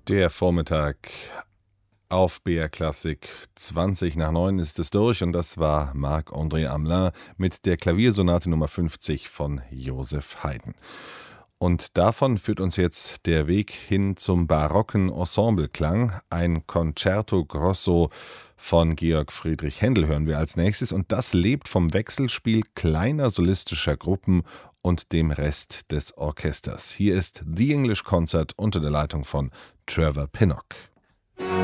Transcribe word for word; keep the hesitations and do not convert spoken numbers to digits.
Der Vormittag auf B R Klassik. zwanzig nach neun ist es durch und das war Marc-André Hamelin mit der Klaviersonate Nummer fünfzig von Joseph Haydn. Und davon führt uns jetzt der Weg hin zum barocken Ensembleklang. Ein Concerto Grosso von Georg Friedrich Händel hören wir als nächstes und das lebt vom Wechselspiel kleiner solistischer Gruppen und dem Rest des Orchesters. Hier ist The English Concert unter der Leitung von Trevor Pinnock.